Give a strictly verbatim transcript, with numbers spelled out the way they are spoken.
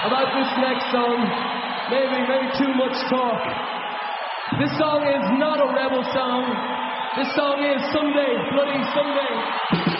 about this next song. Maybe, maybe too much talk. This song is not a rebel song. This song is Someday, Bloody Someday.